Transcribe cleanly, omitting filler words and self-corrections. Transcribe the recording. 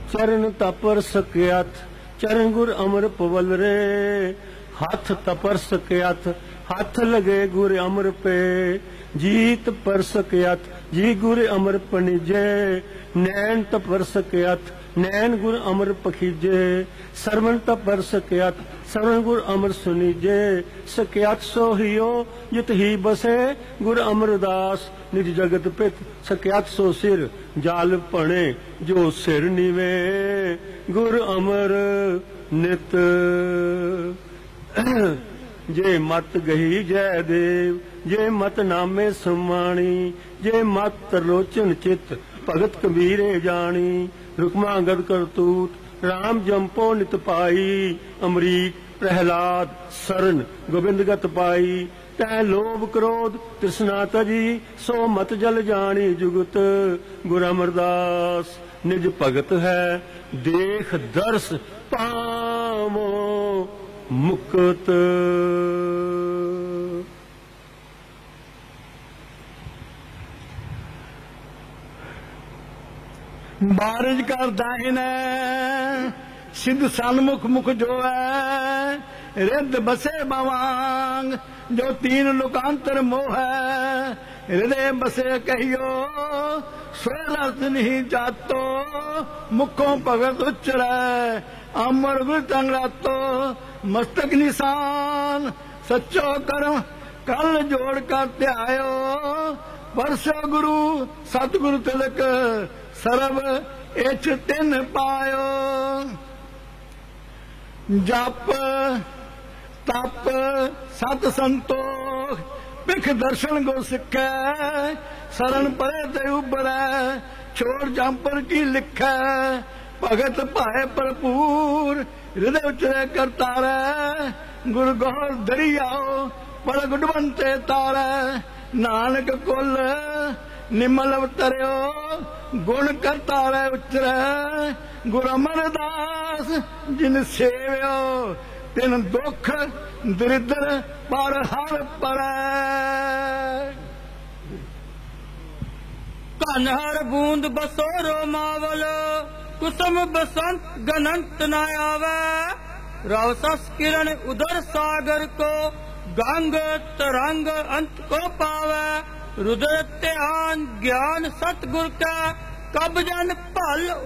चरण तपर सकियत चरण गुर अमर पवल रे। हाथ तपर सकियत हाथ लगे गुर अमर पे। जीत पर सकियत जी गुर अमर पनिजे। नैन तपर सकियत नैन गुर अमर पखीजे। सरवण तपर सकियत सरवण गुर अमर सुनीजे। सकियत सो हियो जित ही बसे गुर अमरदास। निज जगत पित सकियत सो सिर जाल पणे जो सिर नीवे गुर अमर नित। जे मत गही जय देव जे मत नामे समाणी। जे मत त्रिलोचन चित भगत कबीरे जानी। रुकमा गद करतूत राम जंपो नित पाई। अमरीक प्रहलाद सरन गोबिंद गत पाई। तै लोभ क्रोध तृष्णा तजी सो मत जल जानी जुगत। गुर अमरदास निज भगत है देख दर्श पावो मुक्त। बारिज कर दाहिने सिद्ध सन्मुख मुख जो है। रिद्ध बसे बवांग जो तीन लोकांतर मोह है। हृदय बसे कहियो स्वर्थ नहीं जातो। मुखों भगत उच्चर अमर गुर तंगरातो। मस्तक निशान सच्चो कर्म कल जोड़ कर त्यायो। परसो गुरु सतगुरु तिलक सरब इच तिन पायो। जप तप सत संतोख पिख दर्शन गो सिखे। शरण परे ते उबरै छोड़ जंपर की लिखै। भगत भाए भरपूर हृदय उचरे करतारै। गुर गौर दरियाओ पर गुडवंते तारै। नानक कुल निमल अवतरियो गुण करतारै उचरै। गुर अमरदास जिन सेव्यो तिन दुख दरिद्र पर हर परै। धन हर बूंद बसोरो मावल कुसुम बसंत गनंत न आवे। रव सस किरण उदर सागर को गंग तरंग अंत को पावे। रुद्र ध्यान ज्ञान सतगुर का कब जन भल